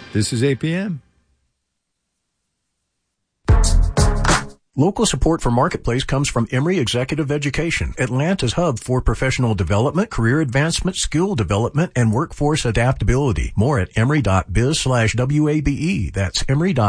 This is APM. Local support for Marketplace comes from Emory Executive Education, Atlanta's hub for professional development, career advancement, skill development, and workforce adaptability. More at emory.biz/WABE. That's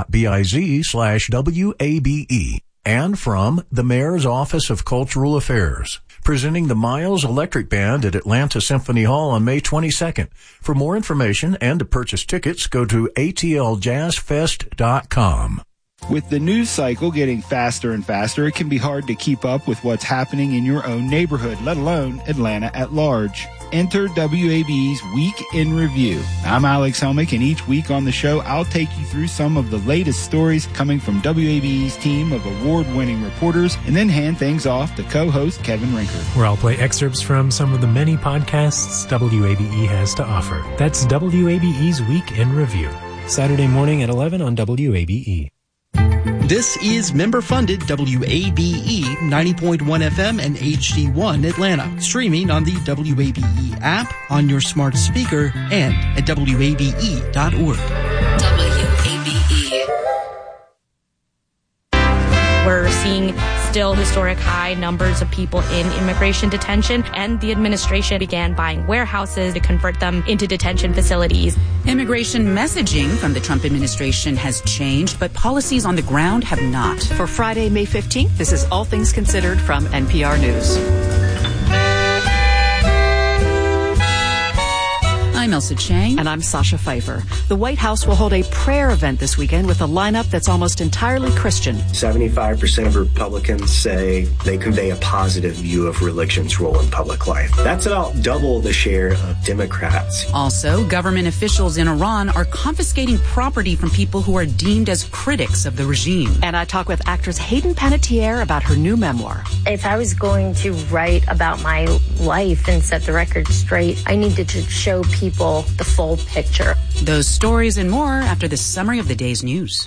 emory.biz/WABE. And from the Mayor's Office of Cultural Affairs, presenting the Miles Electric Band at Atlanta Symphony Hall on May 22nd. For more information and to purchase tickets, go to atljazfest.com. With the news cycle getting faster and faster, it can be hard to keep up with what's happening in your own neighborhood, let alone Atlanta at large. Enter WABE's Week in Review. I'm Alex Helmick, and each week on the show, I'll take you through some of the latest stories coming from WABE's team of award-winning reporters, and then hand things off to co-host Kevin Rinker. Where I'll play excerpts from some of the many podcasts WABE has to offer. That's WABE's Week in Review. Saturday morning at 11 on WABE. This is member-funded WABE 90.1 FM and HD1 Atlanta. Streaming on the WABE app, on your smart speaker, and at WABE.org. WABE. We're seeing still historic high numbers of people in immigration detention, and the administration began buying warehouses to convert them into detention facilities. Immigration messaging from the Trump administration has changed, but policies on the ground have not. For Friday, May 15th, this is All Things Considered from NPR News. I'm Elsa Chang. And I'm Sasha Pfeiffer. The White House will hold a prayer event this weekend with a lineup that's almost entirely Christian. 75% of Republicans say they convey a positive view of religion's role in public life. That's about double the share of Democrats. Also, government officials in Iran are confiscating property from people who are deemed as critics of the regime. And I talk with actress Hayden Panettiere about her new memoir. If I was going to write about my life and set the record straight, I needed to show people the full picture. Those stories and more after the summary of the day's news.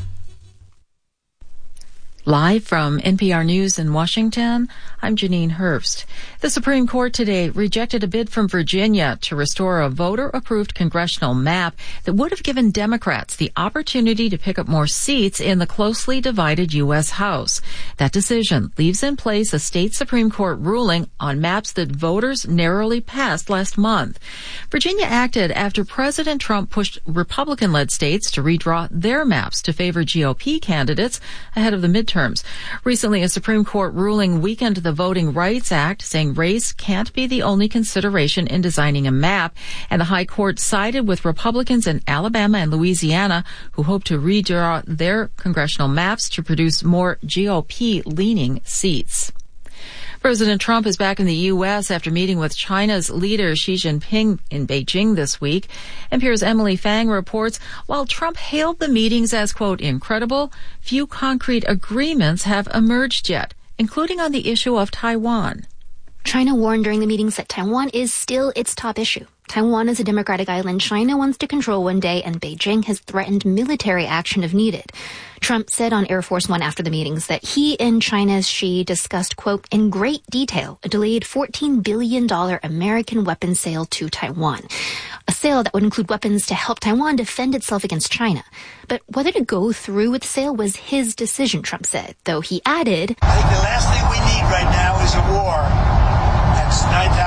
Live from NPR News in Washington, I'm Janine Herbst. The Supreme Court today rejected a bid from Virginia to restore a voter-approved congressional map that would have given Democrats the opportunity to pick up more seats in the closely divided U.S. House. That decision leaves in place a state Supreme Court ruling on maps that voters narrowly passed last month. Virginia acted after President Trump pushed Republican-led states to redraw their maps to favor GOP candidates ahead of the midterms. Recently, a Supreme Court ruling weakened the Voting Rights Act, saying race can't be the only consideration in designing a map, and the High Court sided with Republicans in Alabama and Louisiana who hope to redraw their congressional maps to produce more GOP-leaning seats. President Trump is back in the U.S. after meeting with China's leader Xi Jinping in Beijing this week. NPR's Emily Fang reports, while Trump hailed the meetings as, quote, incredible, few concrete agreements have emerged yet, including on the issue of Taiwan. China warned during the meetings that Taiwan is still its top issue. Taiwan is a democratic island China wants to control one day, and Beijing has threatened military action if needed. Trump said on Air Force One after the meetings that he and China's Xi discussed, quote, in great detail, a delayed $14 billion American weapons sale to Taiwan. A sale that would include weapons to help Taiwan defend itself against China. But whether to go through with the sale was his decision, Trump said, though he added, I think the last thing we need right now is a war. That's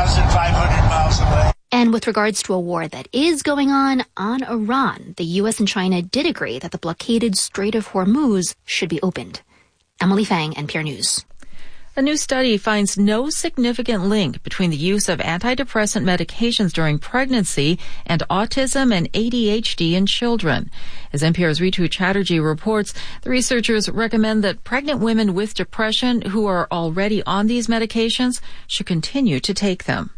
9,500 miles away. And with regards to a war that is going on Iran, the U.S. and China did agree that the blockaded Strait of Hormuz should be opened. Emily Fang, NPR News. A new study finds no significant link between the use of antidepressant medications during pregnancy and autism and ADHD in children. As NPR's Ritu Chatterjee reports, the researchers recommend that pregnant women with depression who are already on these medications should continue to take them.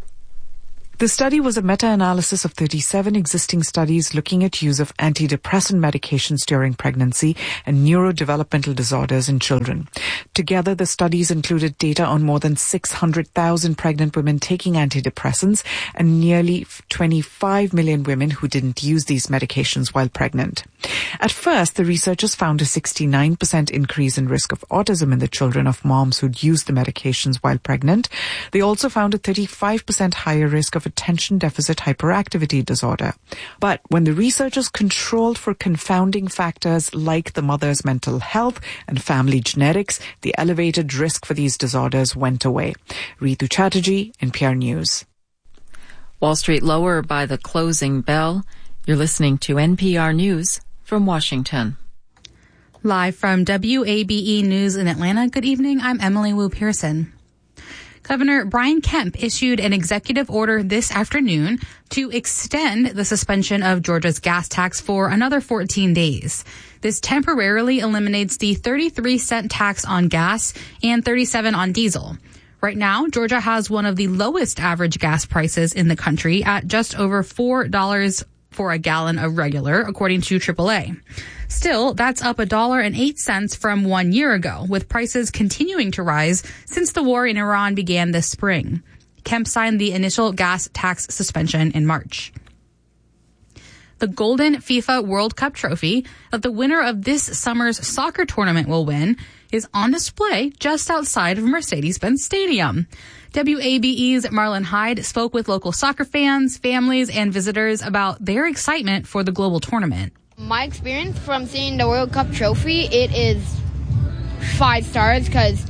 The study was a meta-analysis of 37 existing studies looking at use of antidepressant medications during pregnancy and neurodevelopmental disorders in children. Together, the studies included data on more than 600,000 pregnant women taking antidepressants and nearly 25 million women who didn't use these medications while pregnant. At first, the researchers found a 69% increase in risk of autism in the children of moms who'd used the medications while pregnant. They also found a 35% higher risk of attention deficit hyperactivity disorder. But when the researchers controlled for confounding factors like the mother's mental health and family genetics, the elevated risk for these disorders went away. Ritu Chatterjee, NPR News. Wall Street lower by the closing bell. You're listening to NPR News from Washington. Live from WABE News in Atlanta, good evening. I'm Emily Wu Pearson. Governor Brian Kemp issued an executive order this afternoon to extend the suspension of Georgia's gas tax for another 14 days. This temporarily eliminates the 33-cent tax on gas and 37 on diesel. Right now, Georgia has one of the lowest average gas prices in the country at just over $4 for a gallon of regular, according to AAA. Still, that's up $1.08 from 1 year ago, with prices continuing to rise since the war in Iran began this spring. Kemp signed the initial gas tax suspension in March. The golden FIFA World Cup trophy that the winner of this summer's soccer tournament will win is on display just outside of Mercedes-Benz Stadium. WABE's Marlon Hyde spoke with local soccer fans, families, and visitors about their excitement for the global tournament. My experience from seeing the World Cup trophy, it is 5 stars because,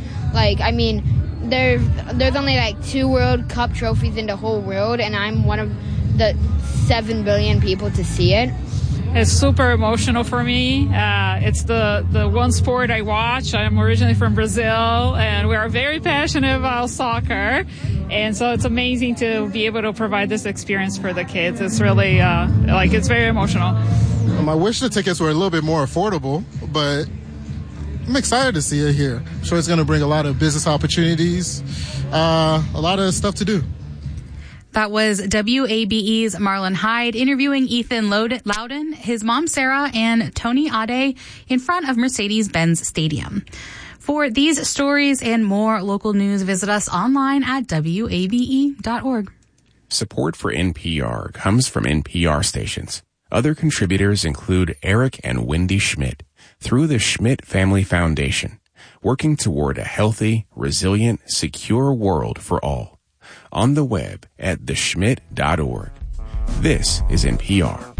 there's only 2 World Cup trophies in the whole world, and I'm one of the 7 billion people to see it. It's super emotional for me. It's the one sport I watch. I'm originally from Brazil, and we are very passionate about soccer. And so it's amazing to be able to provide this experience for the kids. It's really, it's very emotional. I wish the tickets were a little bit more affordable, but I'm excited to see it here. I'm sure it's going to bring a lot of business opportunities, a lot of stuff to do. That was WABE's Marlon Hyde interviewing Ethan Loudon, his mom Sarah, and Tony Ade in front of Mercedes-Benz Stadium. For these stories and more local news, visit us online at WABE.org. Support for NPR comes from NPR stations. Other contributors include Eric and Wendy Schmidt through the Schmidt Family Foundation, working toward a healthy, resilient, secure world for all. On the web at theschmidt.org. This is NPR.